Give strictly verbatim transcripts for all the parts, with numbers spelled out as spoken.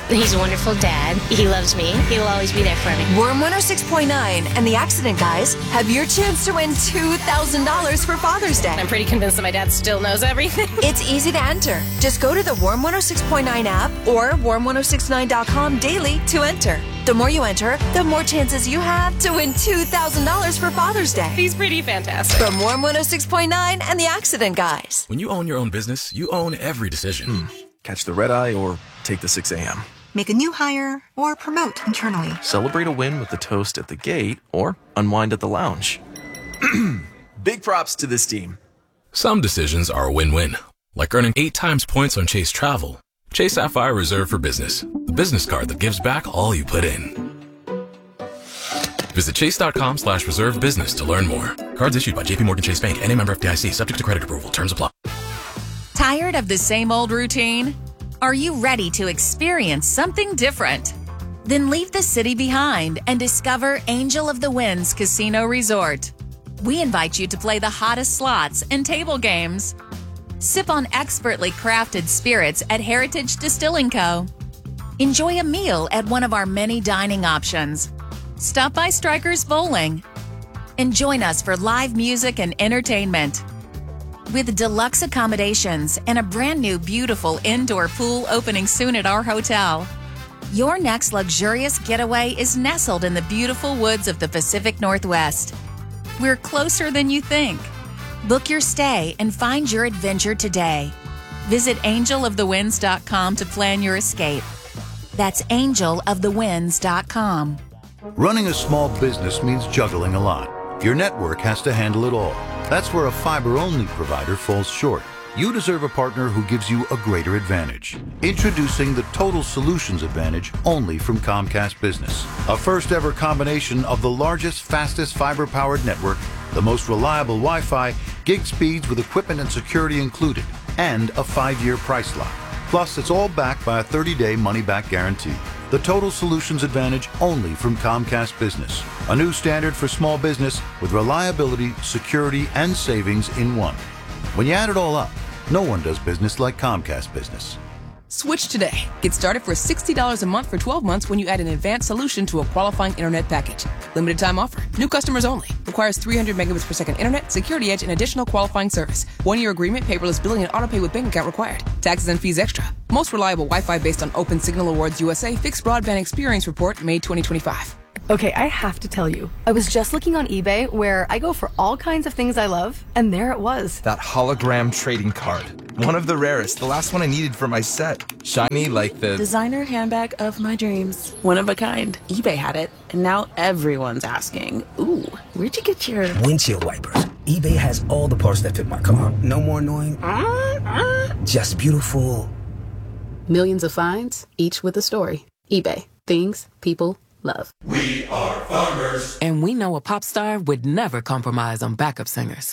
He's a wonderful dad. He loves me. He will always be there for me. Warm one oh six point nine and The Accident Guys have your chance to win two thousand dollars for Father's Day. I'm pretty convinced that my dad still knows everything. It's easy to enter. Just go to the Warm one oh six point nine app or warm ten sixty-nine dot com daily to enter. The more you enter, the more chances you have to win two thousand dollars for Father's Day. He's pretty fantastic. From Warm one oh six point nine and The Accident Guys. When you own your own business, you own every decision. Hmm. Catch the red eye or take the six a.m. Make a new hire or promote internally. Celebrate a win with the toast at the gate or unwind at the lounge. Big props to this team. Some decisions are a win-win, like earning eight times points on Chase Travel. Chase Sapphire Reserve for Business, the business card that gives back all you put in. Visit chase.com slash reserve business to learn more. Cards issued by J P Morgan Chase Bank and a member F D I C, subject to credit approval. Terms apply. Tired of the same old routine? Are you ready to experience something different? Then leave the city behind and discover Angel of the Winds Casino Resort. We invite you to play the hottest slots and table games. Sip on expertly crafted spirits at Heritage Distilling Co. Enjoy a meal at one of our many dining options. Stop by Strikers Bowling and join us for live music and entertainment. With deluxe accommodations and a brand new beautiful indoor pool opening soon at our hotel, your next luxurious getaway is nestled in the beautiful woods of the Pacific Northwest. We're closer than you think. Book your stay and find your adventure today. Visit angel of the winds dot com to plan your escape. That's angel of the winds dot com. Running a small business means juggling a lot. Your network has to handle it all. That's where a fiber-only provider falls short. You deserve a partner who gives you a greater advantage. Introducing the Total Solutions Advantage only from Comcast Business. A first-ever combination of the largest, fastest fiber-powered network, the most reliable Wi-Fi, gig speeds with equipment and security included, and a five-year price lock. Plus, it's all backed by a thirty-day money-back guarantee. The Total Solutions Advantage only from Comcast Business. A new standard for small business with reliability, security, and savings in one. When you add it all up, no one does business like Comcast Business. Switch today. Get started for sixty dollars a month for twelve months when you add an advanced solution to a qualifying internet package. Limited time offer. New customers only. Requires three hundred megabits per second internet, security edge, and additional qualifying service. One-year agreement, paperless billing, and autopay with bank account required. Taxes and fees extra. Most reliable Wi-Fi based on Open Signal Awards U S A Fixed Broadband Experience Report, May twenty twenty-five. Okay, I have to tell you, I was just looking on eBay where I go for all kinds of things I love, and there it was. That hologram trading card. One of the rarest, the last one I needed for my set. Shiny like the... designer handbag of my dreams. One of a kind. eBay had it, and now everyone's asking, ooh, where'd you get your... windshield wipers. eBay has all the parts that fit my car. No more annoying, uh, uh. just beautiful. Millions of finds, each with a story. eBay. Things people love. We are farmers. And we know a pop star would never compromise on backup singers.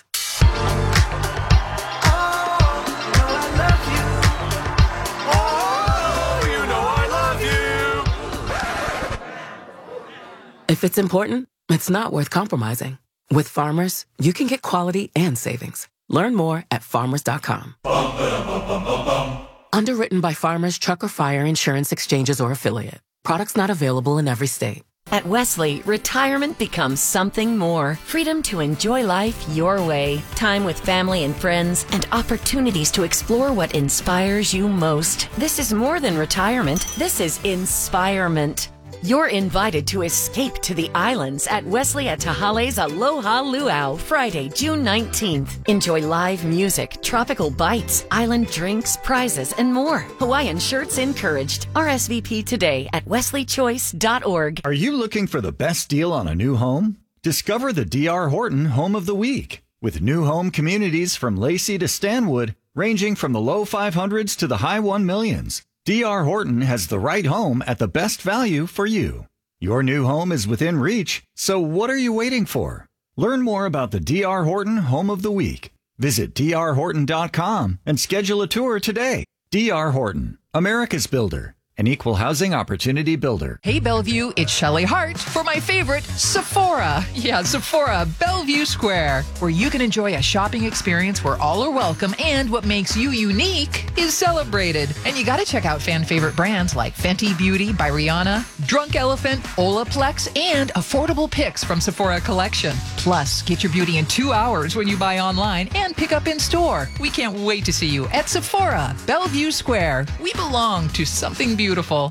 If it's important, it's not worth compromising. With Farmers, you can get quality and savings. Learn more at farmers dot com. Bum, ba-dum, bum, bum, bum. Underwritten by Farmers Truck or Fire Insurance Exchanges or Affiliate. Products not available in every state. At Wesley, retirement becomes something more. Freedom to enjoy life your way. Time with family and friends, and opportunities to explore what inspires you most. This is more than retirement. This is inspirement. You're invited to escape to the islands at Wesley at Tahale's Aloha Luau, Friday, June nineteenth. Enjoy live music, tropical bites, island drinks, prizes, and more. Hawaiian shirts encouraged. R S V P today at wesley choice dot org. Are you looking for the best deal on a new home? Discover the D R Horton Home of the Week. With new home communities from Lacey to Stanwood, ranging from the low five hundreds to the high one millions. D R Horton has the right home at the best value for you. Your new home is within reach, so what are you waiting for? Learn more about the D R Horton Home of the Week. Visit d r horton dot com and schedule a tour today. D R Horton, America's builder. an equal housing opportunity builder. Hey Bellevue, it's Shelley Hart for my favorite, Sephora. Yeah, Sephora, Bellevue Square, where you can enjoy a shopping experience where all are welcome and what makes you unique is celebrated. And you gotta check out fan favorite brands like Fenty Beauty by Rihanna, Drunk Elephant, Olaplex, and affordable picks from Sephora Collection. Plus, get your beauty in two hours when you buy online and pick up in store. We can't wait to see you at Sephora, Bellevue Square. We belong to something beautiful. Beautiful.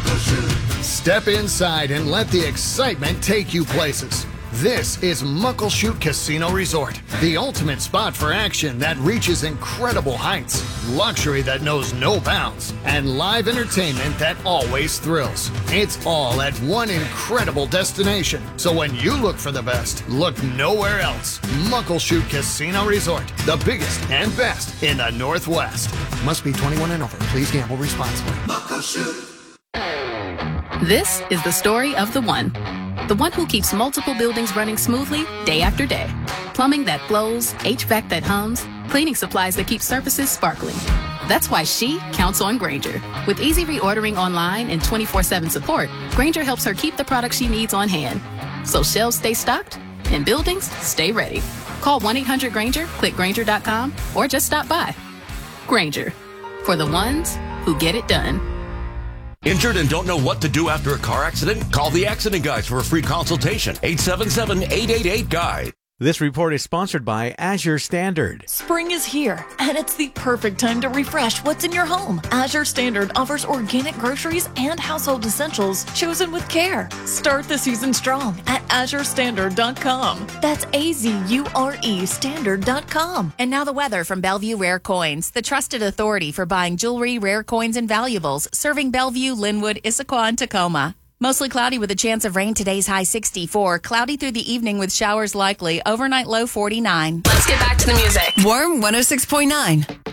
Step inside and let the excitement take you places. This is Muckleshoot Casino Resort, the ultimate spot for action that reaches incredible heights, luxury that knows no bounds, and live entertainment that always thrills. It's all at one incredible destination. So when you look for the best, look nowhere else. Muckleshoot Casino Resort, the biggest and best in the Northwest. Must be twenty-one and over. Please gamble responsibly. Muckleshoot. This is the story of the one. The one who keeps multiple buildings running smoothly day after day. Plumbing that flows, H V A C that hums, cleaning supplies that keep surfaces sparkling. That's why she counts on Grainger. With easy reordering online and twenty-four seven support, Grainger helps her keep the products she needs on hand. So shelves stay stocked and buildings stay ready. Call one eight hundred Grainger, click Grainger dot com, or just stop by. Grainger, for the ones who get it done. Injured and don't know what to do after a car accident? Call the Accident Guys for a free consultation. eight seven seven, eight eight eight, G U Y. This report is sponsored by Azure Standard. Spring is here, and it's the perfect time to refresh what's in your home. Azure Standard offers organic groceries and household essentials chosen with care. Start the season strong at azure standard dot com. That's A Z U R E standard dot com. And now the weather from Bellevue Rare Coins, the trusted authority for buying jewelry, rare coins, and valuables, serving Bellevue, Linwood, Issaquah, and Tacoma. Mostly cloudy with a chance of rain. Today's high sixty-four. Cloudy through the evening with showers likely. Overnight low forty-nine. Let's get back to the music. Warm one oh six point nine.